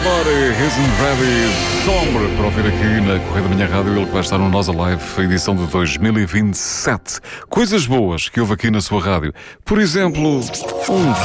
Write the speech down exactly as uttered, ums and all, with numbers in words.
Salvatore, Isn't Ready, Sombre, para ouvir aqui na Correia da Manhã Rádio, ele que vai estar no Nós Alive, edição de dois mil e vinte e sete. Coisas boas que houve aqui na sua rádio. Por exemplo, um